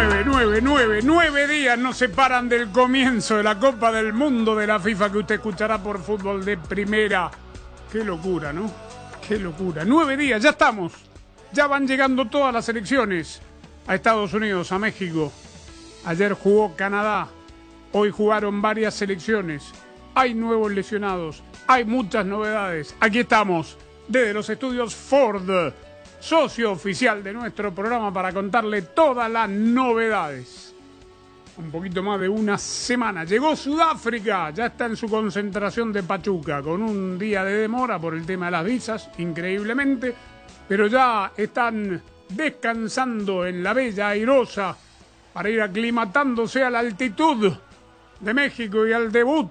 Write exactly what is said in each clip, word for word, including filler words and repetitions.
Nueve, nueve, nueve, nueve días nos separan del comienzo de la Copa del Mundo de la FIFA que usted escuchará por Fútbol de Primera. Qué locura, ¿no? Qué locura. Nueve días, ya estamos. Ya van llegando todas las selecciones a Estados Unidos, a México. Ayer jugó Canadá. Hoy jugaron varias selecciones. Hay nuevos lesionados. Hay muchas novedades. Aquí estamos, desde los estudios Ford, socio oficial de nuestro programa, para contarle todas las novedades. Un poquito más de una semana. Llegó Sudáfrica, ya está en su concentración de Pachuca, con un día de demora por el tema de las visas, increíblemente, pero ya están descansando en la bella airosa para ir aclimatándose a la altitud de México y al debut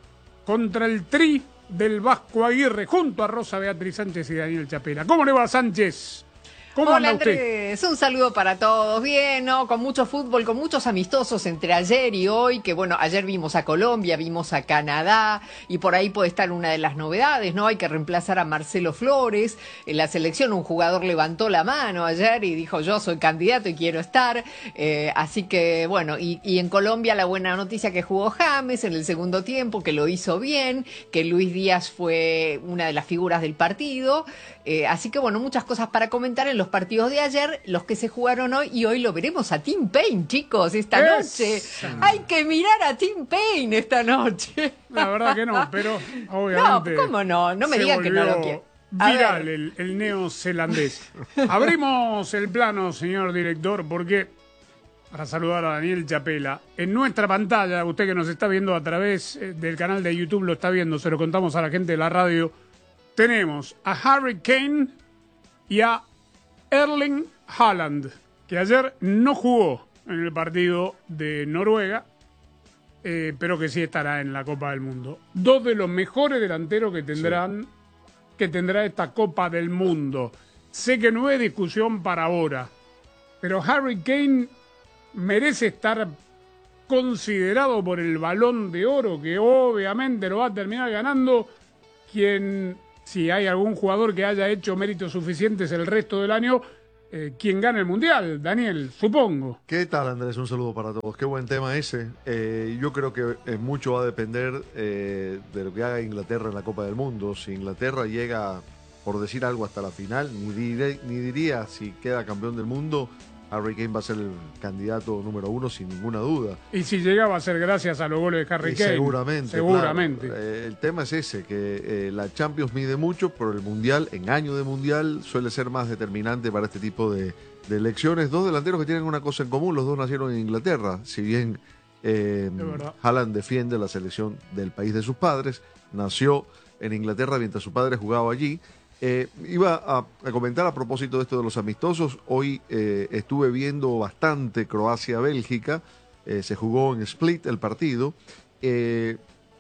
contra el Tri del Vasco Aguirre, junto a Rosa Beatriz Sánchez y Daniel Chapela. ¿Cómo le va, Sánchez? ¿Cómo Hola, anda usted? Andrés, un saludo para todos. Bien, ¿no? Con mucho fútbol, con muchos amistosos entre ayer y hoy, que bueno, ayer vimos a Colombia, vimos a Canadá, y por ahí puede estar una de las novedades, ¿no? Hay que reemplazar a Marcelo Flores. En la selección un jugador levantó la mano ayer y dijo: yo soy candidato y quiero estar. Eh, así que bueno, y, y en Colombia la buena noticia que jugó James en el segundo tiempo, que lo hizo bien, que Luis Díaz fue una de las figuras del partido. Eh, así que bueno, muchas cosas para comentar en los partidos de ayer, los que se jugaron hoy, y hoy lo veremos a Tim Payne, chicos, esta noche. Esa. Hay que mirar a Tim Payne esta noche. La verdad que no, pero obviamente... No, ¿cómo no? No me se digan que no lo volvió quiero. A viral ver. el, el neozelandés. Abrimos el plano, señor director, porque para saludar a Daniel Chapela, en nuestra pantalla, usted que nos está viendo a través eh, del canal de YouTube lo está viendo, se lo contamos a la gente de la radio, tenemos a Harry Kane y a Erling Haaland, que ayer no jugó en el partido de Noruega, eh, pero que sí estará en la Copa del Mundo. Dos de los mejores delanteros que tendrán, sí. que tendrá esta Copa del Mundo. Sé que no es discusión para ahora, pero Harry Kane merece estar considerado por el Balón de Oro, que obviamente lo va a terminar ganando quien... Si hay algún jugador que haya hecho méritos suficientes el resto del año, eh, ¿quién gana el Mundial? Daniel, supongo. ¿Qué tal, Andrés? Un saludo para todos. Qué buen tema ese. Eh, yo creo que eh, mucho va a depender eh, de lo que haga Inglaterra en la Copa del Mundo. Si Inglaterra llega, por decir algo, hasta la final, ni, diré, ni diría si queda campeón del mundo, Harry Kane va a ser el candidato número uno sin ninguna duda. Y si llega va a ser gracias a los goles de Harry y Kane. Seguramente. Seguramente. Claro. Eh, el tema es ese, que eh, la Champions mide mucho, pero el Mundial, en año de Mundial, suele ser más determinante para este tipo de, de elecciones. Dos delanteros que tienen una cosa en común, los dos nacieron en Inglaterra. Si bien eh, Haaland defiende la selección del país de sus padres, nació en Inglaterra mientras su padre jugaba allí. Eh, iba a, a comentar a propósito de esto de los amistosos. Hoy eh, estuve viendo bastante Croacia-Bélgica. Eh, se jugó en Split el partido. Eh,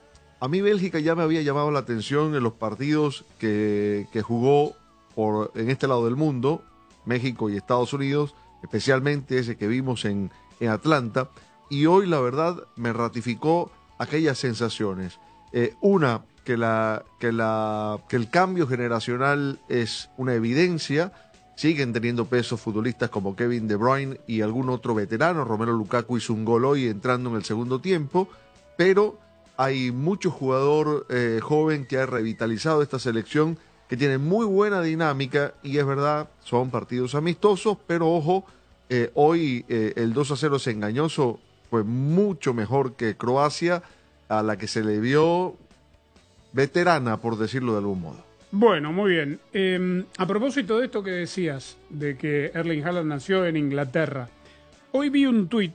a mí Bélgica ya me había llamado la atención en los partidos que, que jugó por, en este lado del mundo, México y Estados Unidos, especialmente ese que vimos en, en Atlanta. Y hoy la verdad me ratificó aquellas sensaciones. Eh, una... Que, la, que, la, que el cambio generacional es una evidencia. Siguen teniendo peso futbolistas como Kevin De Bruyne y algún otro veterano. Romelu Lukaku hizo un gol hoy entrando en el segundo tiempo, pero hay mucho jugador eh, joven que ha revitalizado esta selección, que tiene muy buena dinámica, y es verdad, son partidos amistosos, pero ojo, eh, hoy eh, el dos a cero es engañoso, fue mucho mejor que Croacia, a la que se le vio veterana, por decirlo de algún modo. Bueno, muy bien. Eh, a propósito de esto que decías, de que Erling Haaland nació en Inglaterra, hoy vi un tuit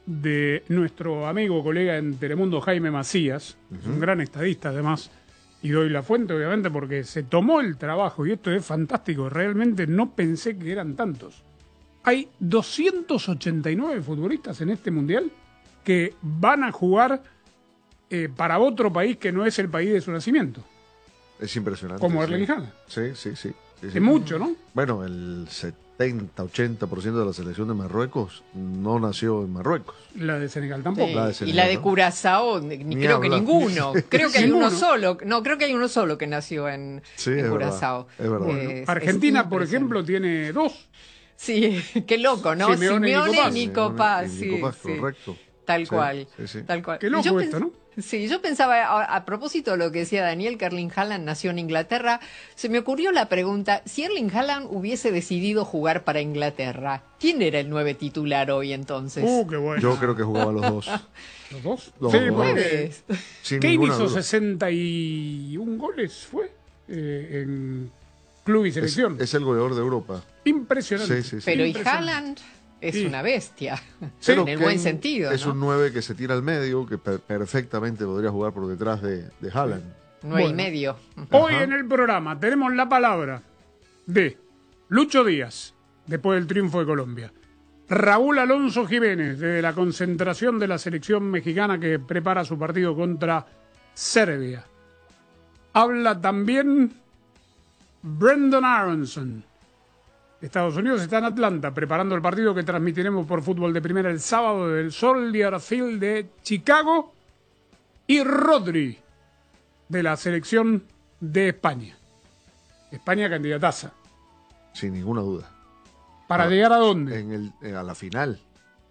de nuestro amigo, colega en Telemundo, Jaime Macías, uh-huh. Es un gran estadista además, y doy la fuente obviamente porque se tomó el trabajo, y esto es fantástico, realmente no pensé que eran tantos. Hay doscientos ochenta y nueve futbolistas en este Mundial que van a jugar Eh, para otro país que no es el país de su nacimiento. Es impresionante. Como sí. Erling Haaland. Sí, sí, sí. sí, sí. Es mucho, ¿no? Bueno, el setenta, ochenta por ciento de la selección de Marruecos no nació en Marruecos. La de Senegal tampoco. Sí. La de Senegal, y la de ¿no? Curazao, ni, Ni creo hablar. que ninguno. Creo que hay Ninguno. uno solo. No, creo que hay uno solo que nació en, Sí, en es Curazao. verdad, es verdad. Bueno, Es- Argentina, es por ejemplo, tiene dos. Sí, qué loco, ¿no? Simeone y Simeone Nico y Nico Paz, Y sí, Nico Paz, sí. correcto. Tal Sí, cual, sí, sí. tal cual. Qué loco Yo esto, pens- ¿no? Sí, yo pensaba, a, a propósito de lo que decía Daniel, que Erling Haaland nació en Inglaterra, se me ocurrió la pregunta, si Erling Haaland hubiese decidido jugar para Inglaterra, ¿quién era el nueve titular hoy entonces? Uh, qué bueno. Yo creo que jugaban los dos. ¿Los dos? Los Sí, dos. porque ¿Nueves? Sin Kane ninguna hizo duda. sesenta y un goles, ¿fue? Eh, en club y Es, selección. es el goleador de Europa. Impresionante. Sí, sí, sí. Pero y Impresionante. Haaland es Sí. una bestia, Pero en el Kane buen sentido, es ¿no? un nueve que se tira al medio, que per- perfectamente podría jugar por detrás de, de Haaland. Nueve y Bueno. medio. Hoy Ajá. en el programa tenemos la palabra de Lucho Díaz, después del triunfo de Colombia. Raúl Alonso Jiménez, desde la concentración de la selección mexicana que prepara su partido contra Serbia. Habla también Brendan Aronson. Estados Unidos está en Atlanta preparando el partido que transmitiremos por Fútbol de Primera el sábado del Soldier Field de Chicago. Y Rodri, de la selección de España. España candidataza. Sin ninguna duda. ¿Para Ah, llegar a dónde? En el, eh, a la final.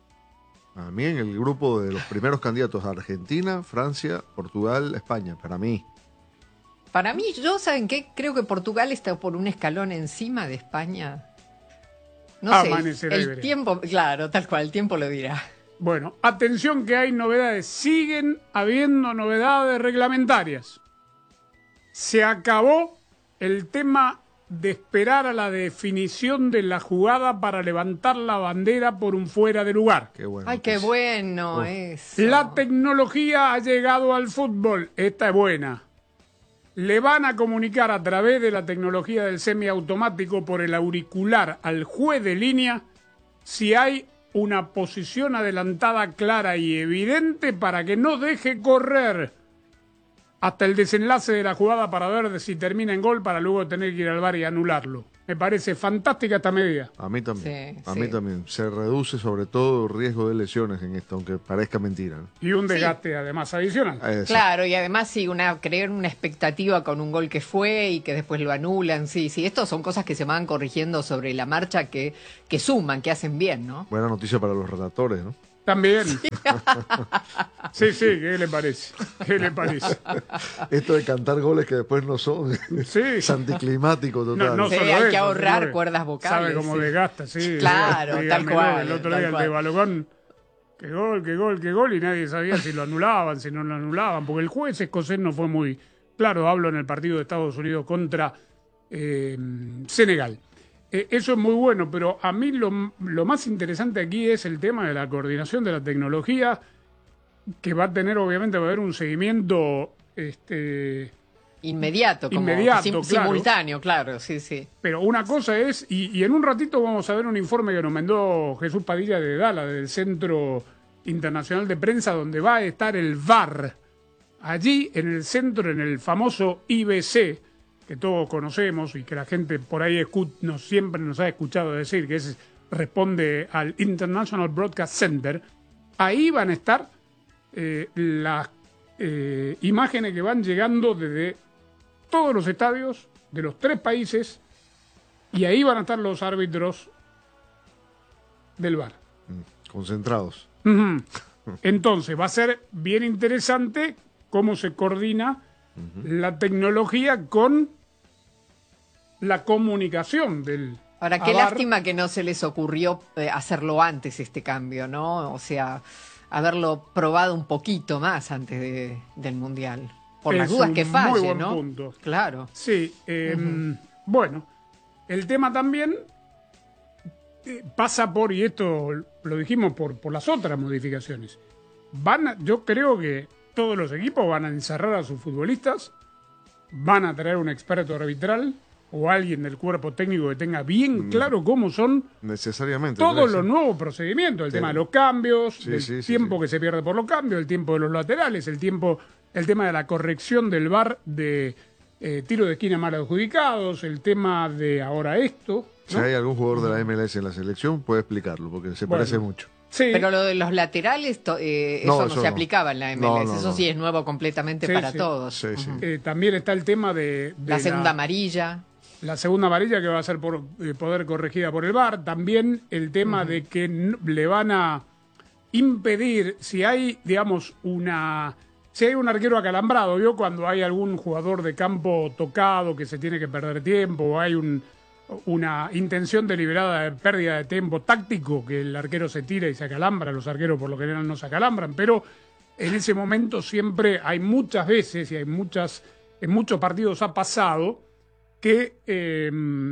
A mí en el grupo de los primeros candidatos a Argentina, Francia, Portugal, España. Para mí. Para mí, yo, ¿saben qué? Creo que Portugal está por un escalón encima de España. No sé, Amanecerá y el veremos. tiempo, claro, tal cual, el tiempo lo dirá. Bueno, atención que hay novedades. Siguen habiendo novedades reglamentarias. Se acabó el tema de esperar a la definición de la jugada para levantar la bandera por un fuera de lugar. Qué bueno. Ay, qué bueno Oh. eso. La tecnología ha llegado al fútbol. Esta es buena. Le van a comunicar a través de la tecnología del semiautomático por el auricular al juez de línea si hay una posición adelantada clara y evidente para que no deje correr hasta el desenlace de la jugada para ver si termina en gol para luego tener que ir al V A R y anularlo. Me parece fantástica esta medida. A mí también. Sí, a sí. mí también. Se reduce sobre todo el riesgo de lesiones en esto, aunque parezca mentira, ¿no? Y un Sí. desgaste además adicional. Eh, Claro, y además sí, una, creer una expectativa con un gol que fue y que después lo anulan, sí, sí, estos son cosas que se van corrigiendo sobre la marcha que, que suman, que hacen bien, ¿no? Buena noticia para los relatores, ¿no? También. Sí, sí, ¿qué le parece? ¿Qué le parece? Esto de cantar goles que después no son. Sí. Es anticlimático total. No, no Sí, solo hay que eso, ahorrar sino que cuerdas vocales, Sabe cómo sí. desgasta, sí. Claro, Sí, tal dígamelo, cual, El otro tal día el de cual. Balogón, qué gol, qué gol, qué gol, y nadie sabía si lo anulaban, si no lo anulaban, porque el juez escocés no fue muy claro. Hablo en el partido de Estados Unidos contra eh, Senegal. Eh, eso es muy bueno, pero a mí lo, lo más interesante aquí es el tema de la coordinación de la tecnología, que va a tener, obviamente, va a haber un seguimiento, este, Inmediato, como Inmediato, sim- claro. simultáneo, claro, sí, sí. pero una cosa es, y, y en un ratito vamos a ver un informe que nos mandó Jesús Padilla de Dala, del Centro Internacional de Prensa, donde va a estar el V A R, allí en el centro, en el famoso I B C, que todos conocemos y que la gente por ahí escu- nos, siempre nos ha escuchado decir, que es, responde al International Broadcast Center. Ahí van a estar eh, las eh, imágenes que van llegando desde todos los estadios de los tres países, y ahí van a estar los árbitros del V A R. Mm, Concentrados. Ujú. Entonces va a ser bien interesante cómo se coordina la tecnología con la comunicación del Ahora, qué A V A R. lástima que no se les ocurrió eh, hacerlo antes este cambio, ¿no? O sea, haberlo probado un poquito más antes de- del Mundial. Por las Es dudas un que muy falle, buen ¿no? punto. Claro. Sí, eh, bueno, el tema también eh, pasa por, y esto lo dijimos por, por las otras modificaciones, van a- yo creo que todos los equipos van a encerrar a sus futbolistas, van a traer un experto arbitral o alguien del cuerpo técnico que tenga bien claro cómo son Necesariamente. todos ¿crees? los nuevos procedimientos, el Sí. tema de los cambios, Sí, el sí, sí, tiempo sí. que se pierde por los cambios, el tiempo de los laterales, el tiempo, el tema de la corrección del V A R de eh, tiro de esquina mal adjudicados, el tema de ahora esto, Si ¿no? hay algún jugador de la M L S en la selección, puede explicarlo, porque se Bueno. parece mucho. Sí, Pero lo de los laterales, to- eh, No, eso no eso se no. aplicaba en la M L S. No, no, eso no. sí es nuevo completamente Sí, para sí. todos. Sí, sí. eh, también está el tema de, de La segunda amarilla. La segunda amarilla que va a ser por eh, poder corregida por el V A R. También el tema uh-huh. de que n- le van a impedir, si hay, digamos, una... Si hay un arquero acalambrado, ¿vio? Cuando hay algún jugador de campo tocado que se tiene que perder tiempo, o hay un, una intención deliberada de pérdida de tiempo táctico, que el arquero se tira y se acalambra, los arqueros por lo general no se acalambran, pero en ese momento siempre hay muchas veces, y hay muchas, en muchos partidos ha pasado, que eh,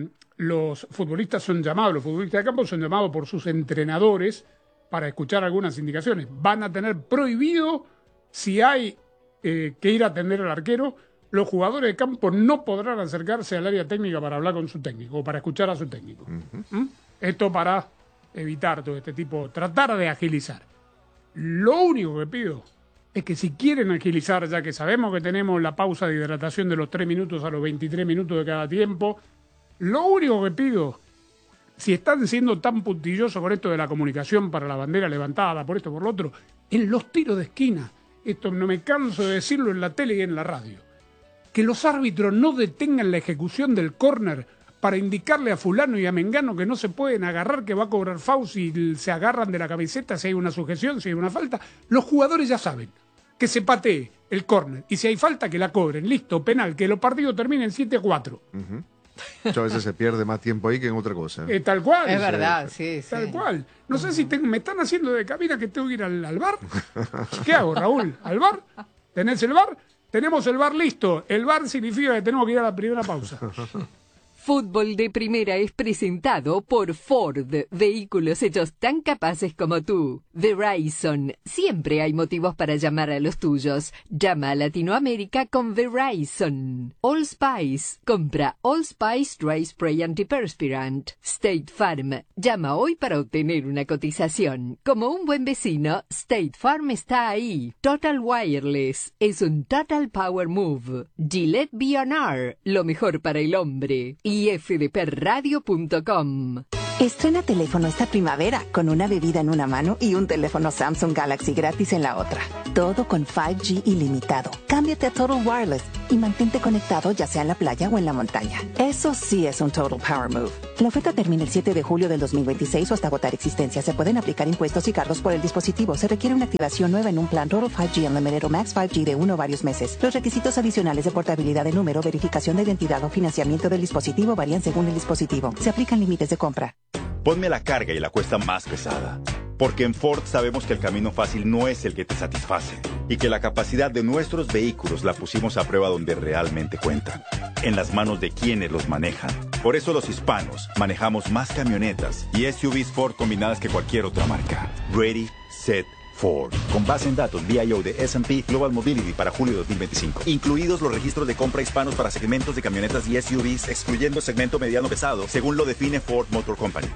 los futbolistas son llamados, los futbolistas de campo son llamados por sus entrenadores para escuchar algunas indicaciones. Van a tener prohibido, si hay eh, que ir a atender al arquero, los jugadores de campo no podrán acercarse al área técnica para hablar con su técnico o para escuchar a su técnico. Uh-huh. ¿Mm? Esto para evitar todo este tipo, tratar de agilizar. Lo único que pido es que si quieren agilizar, ya que sabemos que tenemos la pausa de hidratación de los tres minutos a los veintitrés minutos de cada tiempo, lo único que pido, si están siendo tan puntillosos con esto de la comunicación para la bandera levantada, por esto por lo otro, en los tiros de esquina, esto no me canso de decirlo en la tele y en la radio, que los árbitros no detengan la ejecución del córner para indicarle a fulano y a mengano que no se pueden agarrar, que va a cobrar foul si se agarran de la camiseta, si hay una sujeción, si hay una falta. Los jugadores ya saben que se patee el córner y si hay falta que la cobren, listo, penal, que los partidos terminen siete a cuatro. Uh-huh. Muchas veces se pierde más tiempo ahí que en otra cosa. Eh, tal cual. Es verdad, sí, sí. Tal cual. No sé si tengo, me están haciendo de cabina que tengo que ir al, al bar. ¿Qué hago, Raúl? ¿Al bar? ¿Tenés el bar? Tenemos el bar listo. El bar significa que tenemos que ir a la primera pausa. Fútbol de Primera es presentado por Ford, vehículos hechos tan capaces como tú. Verizon, siempre hay motivos para llamar a los tuyos. Llama a Latinoamérica con Verizon. Allspice, compra Allspice Dry Spray Antiperspirant. State Farm, llama hoy para obtener una cotización. Como un buen vecino, State Farm está ahí. Total Wireless, es un Total Power Move. Gillette B and R, lo mejor para el hombre. Y f d p radio punto com. Estrena teléfono esta primavera con una bebida en una mano y un teléfono Samsung Galaxy gratis en la otra. Todo con cinco G ilimitado. Cámbiate a Total Wireless y mantente conectado ya sea en la playa o en la montaña. Eso sí es un Total Power Move. La oferta termina el siete de julio del dos mil veintiséis o hasta agotar existencia. Se pueden aplicar impuestos y cargos por el dispositivo. Se requiere una activación nueva en un plan Total cinco G Unlimited o Max cinco G de uno o varios meses. Los requisitos adicionales de portabilidad de número, verificación de identidad o financiamiento del dispositivo varían según el dispositivo. Se aplican límites de compra. Ponme la carga y la cuesta más pesada. Porque en Ford sabemos que el camino fácil no es el que te satisface y que la capacidad de nuestros vehículos la pusimos a prueba donde realmente cuentan, en las manos de quienes los manejan. Por eso los hispanos manejamos más camionetas y S U Vs Ford combinadas que cualquier otra marca. Ready, Set, Ford. Con base en datos V I O de S and P Global Mobility para julio de dos mil veinticinco. Incluidos los registros de compra hispanos para segmentos de camionetas y S U Vs, excluyendo segmento mediano pesado, según lo define Ford Motor Company.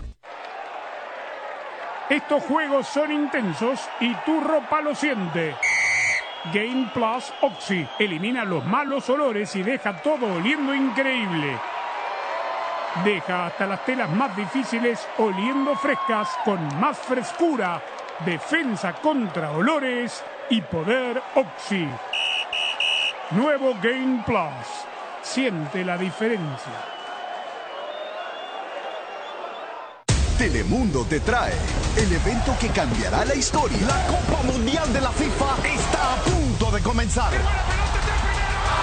Estos juegos son intensos y tu ropa lo siente. Game Plus Oxy elimina los malos olores y deja todo oliendo increíble. Deja hasta las telas más difíciles oliendo frescas con más frescura, defensa contra olores y poder Oxy. Nuevo Game Plus. Siente la diferencia. Telemundo te trae el evento que cambiará la historia. La Copa Mundial de la FIFA está a punto de comenzar.